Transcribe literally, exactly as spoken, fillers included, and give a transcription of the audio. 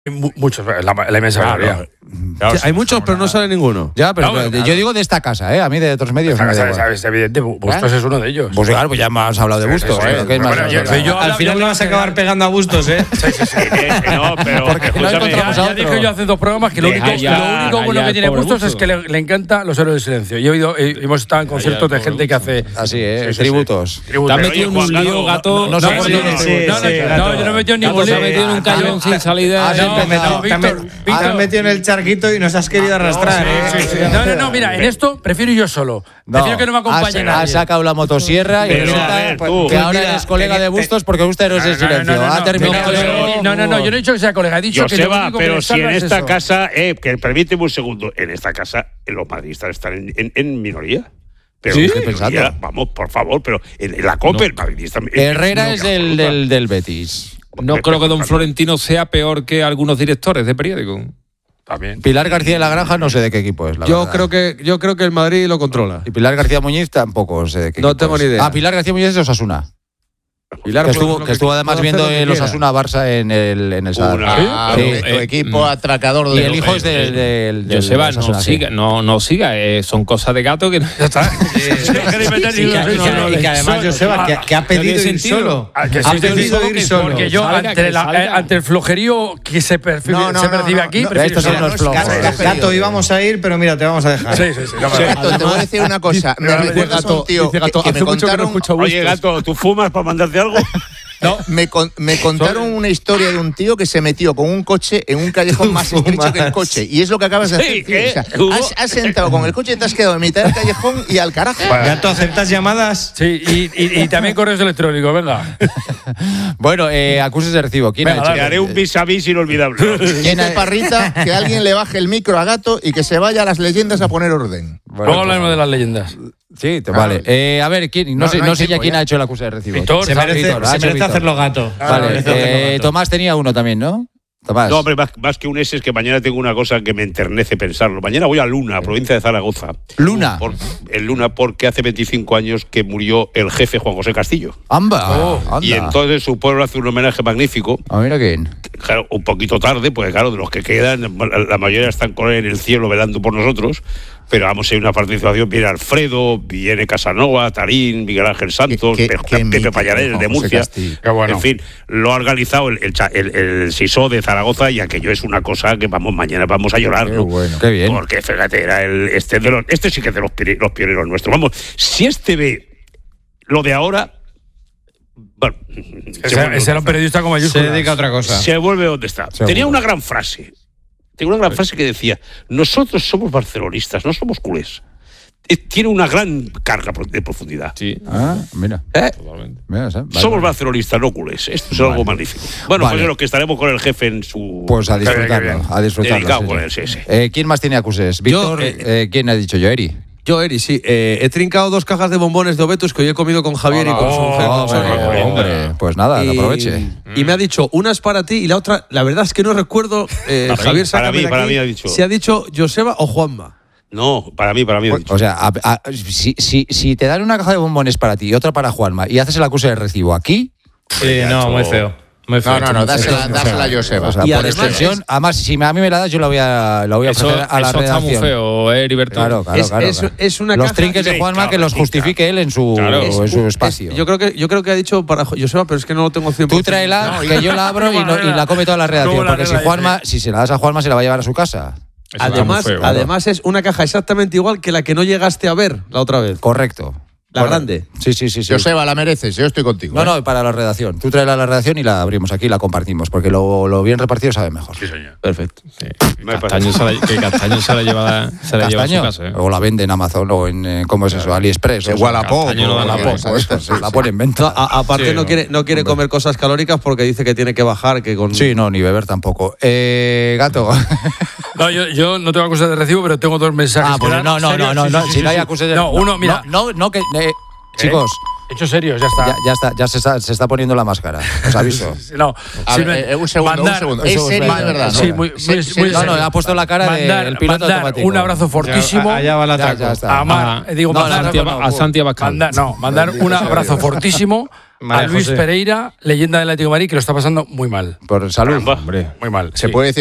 Muchos, la, la inmensa mayoría. Claro, hay muchos, pero no sale ninguno. Ya, pero no, yo claro. digo de esta casa, ¿eh? A mí de otros medios. Esta no casa, me da es evidente, Bustos ¿Eh? es uno de ellos. Pues claro, pues ya hemos hablado de Bustos. Sí, sí, sí. ¿eh? ¿Qué más Bueno, yo, yo, Al final le vas a acabar pegando a Bustos, ¿eh? Sí, sí, sí. No, pero Porque no encontramos a Ya, ya otro. dije yo hace dos programas que lo único, ya, lo único bueno ya, que tiene pobre Bustos es Bustos. que le, le encanta los héroes del silencio. Yo he oído, eh, hemos estado en conciertos ya, de gente que hace Así, ¿eh? Sí, sí, Tributos. sí. Te Tributos. has metido en Juan un lío, Gato, gato. no No, sé no, por no, qué. no, sí, no, sí, no, Gato. no, yo no me he metido en Gato ningún se ha lío. metido en un callejón sin salida. Ah, No, no, me- no, Te has Víctor, met- Víctor. te has metido en el charquito y nos has querido arrastrar, ¿eh? Sí, sí. No, no, no, mira, en esto prefiero ir yo solo. Prefiero que no me acompañe ha, nadie. ha sacado la motosierra y Pero, resulta a ver, tú. que ahora Mira, eres colega te- de Bustos porque usted es el silencio. no, no, Ha no, terminado. no, no, no, no, yo no he dicho que sea colega, he dicho que lo Joseba, único que pero me si en salva es esta eso. casa, eh, que permíteme un segundo, en esta casa eh, los madridistas están en, en, en minoría. Pero Sí, en estoy minoría, pensando. vamos, por favor, pero en, en la COPE el madridista. Herrera no, es del, del, del Betis. No creo que don Florentino sea peor que algunos directores de periódico. También. Pilar García de la Granja no sé de qué equipo es, la Yo verdad. creo que yo creo que el Madrid lo controla. Y Pilar García Muñiz tampoco sé de qué No equipo tengo es. ni idea. Ah, Pilar García Muñiz es de Osasuna. Pilar Que puede estuvo, hacer lo que estuvo además puede viendo hacer lo que el quiera. Osasuna-Barça en el, en el Sadar. Una- Ah, Sí. tu Eh, equipo mm. atracador de Y el hijo es eh, del, del, del Joseba, no Osasuna, sí. siga, no, no siga, eh, son cosas de gato que no. Ya está. Sí, no queréis meter Y ni que, uno, y no, que- no, y que no. además, Joseba, que, que ha pedido tiene ir sentido. solo. Ah, que Ha sí, sí, pedido sí, ir que- solo. Porque yo, salga, ante, que la- salga. eh, ante el flojerío que se, percibe, No, no, se no, percibe no, aquí, no, prefiero estos son solo. los flojos. Gato, Gato, íbamos a ir, pero mira, te vamos a dejar. Sí, sí, sí. no me- Gato, te voy a decir una cosa. Me Dice recuerdas a un tío dice Gato, que, que hace me mucho que no contaron, escucho a Oye, Gato, ¿tú fumas para mandarte algo? me, con- me contaron una historia de un tío que se metió con un coche en un callejón más estrecho que el coche. Y es lo que acabas de hacer, Sí, tío. ¿qué? O sea, ¿Hubo? has, has sentado con el coche y te has quedado en mitad del callejón y al carajo. Gato, ¿aceptas llamadas? Sí, y, y, y también correos electrónicos, venga. Bueno, eh, acuses de recibo. ¿Quién Venga, ha hecho? Te haré un vis a vis inolvidable. ¿Quién ha- Dice Parrita que alguien le baje el micro a Gato y que se vaya a las leyendas a poner orden. Bueno, Luego hablaremos de las leyendas. Sí, te- vale. Eh, a ver, ¿quién? No, No, sé, no no hay sé ya tiempo, quién ya. ha hecho el acuse de recibo. Víctor, Se merece, Víctor, ha se hecho merece Víctor. hacerlo Gato. Vale, Se merece hacerlo eh, Gato. Tomás tenía uno también, ¿no? Tomás. No, hombre, más, más que un ese es que mañana tengo una cosa que me enternece pensarlo. Mañana voy a Luna, provincia de Zaragoza. Luna. Por, en Luna, porque hace veinticinco años que murió el jefe Juan José Castillo. Amba. Oh, anda. Y entonces su pueblo hace un homenaje magnífico. Ah, mira quién. Claro, un poquito tarde, porque claro, de los que quedan, la mayoría están con él en el cielo velando por nosotros. Pero vamos, hay una participación, viene Alfredo, viene Casanova, Tarín, Miguel Ángel Santos, Qué- qué- Pe- qué Pepe mítico, Pallares de José Murcia. Castillo. Qué bueno. En fin, lo ha organizado el, el, cha- el, el S I S O de Zaragoza y aquello es una cosa que vamos, mañana vamos a llorar, Qué ¿no? bueno. Qué bien. Porque fíjate, era el, este, de los, este sí que es de los, piri- los pioneros nuestros. Vamos, si este ve lo de ahora. Bueno, se Ese, vuelve ese era un periodista con Se mayúsculas. dedica a otra cosa. se vuelve donde está. Seguro. Tenía una gran frase. Tenía una gran frase que decía: nosotros somos barcelonistas, no somos culés. Eh, Tiene una gran carga pro- de profundidad. Sí, Ah, mira. ¿Eh? totalmente. Mira, ¿sabes? Vale, Somos vale. barcelonistas, no culés. Esto es algo magnífico. Bueno, Vale. pues lo que estaremos con el jefe en su. Pues a Qué bien, qué disfrutarlo. bien. A disfrutarlo. Dedicado sí, con sí. él, sí, sí. Eh, ¿Quién más tiene acuses? Víctor, eh, eh, ¿quién ha dicho yo? Eri. Yo, Eri, sí. Eh, he trincado dos cajas de bombones de Obetus que hoy he comido con Javier y con su mujer. Oh, con Sonia. hombre, hombre, pues nada, que Y- aproveche. Y me ha dicho, una es para ti y la otra, la verdad es que no recuerdo, eh, Para mí, Javier, para sácame mí, de para aquí, mí ha dicho. si ha dicho Joseba o Juanma. No, para mí, para mí. ha dicho. O sea, a- a- si, si, si te dan una caja de bombones para ti y otra para Juanma y haces el acuse de recibo aquí, Sí, no, muy feo. Muy feo. No, no, no, dásela, dásela a Joseba. o sea, Y por además extensión, es- además, si me- a mí me la das, yo la voy a, la voy a Eso, ofrecer a la eso está redacción. muy feo, eh, Heriberto. Claro, claro, Es- claro. es- claro. es una Los caja- trinques de Sí, Juanma que cabrón, los sí, justifique él en su, Claro. en su espacio. Es- yo, creo que, yo creo que ha dicho para Jo- Joseba, pero es que no lo tengo cien por ciento. Tú tráela, que yo la abro y, no- y la come toda la redacción. Luego la Porque si regla Juanma, dice. si se la das a Juanma, se la va a llevar a su casa. Eso está Además, muy feo. además es una caja exactamente igual que la que no llegaste a ver la otra vez. Correcto. La Correcto. grande. Sí, sí, sí. sí. Joseba, la mereces, yo estoy contigo. No, ¿eh? no, para la redacción. Tú tráela a la redacción y la abrimos aquí y la compartimos, porque lo, lo bien repartido sabe mejor. Sí, señor. Perfecto. Sí. Me Castaño se la, que Castaño se la lleva, se la lleva a su Castaño, casa. ¿eh? o la vende en Amazon o en, eh, ¿cómo es eso? AliExpress. o De sea, Wallapop. Castaño no da la o- poco, esas, Eso, sí, la sí. pone en venta. A- aparte Sí, no no. quiere, no quiere comer cosas calóricas porque dice que tiene que bajar, que con... Sí, no, ni beber tampoco. Eh, gato. No, yo, yo no tengo acusación de recibo, pero tengo dos mensajes. Ah, que pues dan no, no, serios. no, no, Sí, no, sí, si sí, no hay sí. acusación. No, uno, mira. No, no, que. eh, chicos, Hechos serios, ya está. ya, ya está, ya se está, se está poniendo la máscara. Os aviso. No, A sí, ver, me- eh, un segundo, mandar- un segundo. eso Es es serio verdad. de verdad, ¿no? Sí, muy, muy, Se- muy se- No, no, serio. ha puesto la cara mandar, del piloto mandar automático. un abrazo fortísimo. Ya, allá va la Ya, taco. ya está. a Mar- Ah, digo, no, mandar, a Santiago- a Santi Abascal. mandar- no, mandar un abrazo fortísimo María a Luis José. Pereira, leyenda del Atlético de Madrid, que lo está pasando muy mal. Por salud. Caramba. Hombre. Muy mal. Se sí. puede decir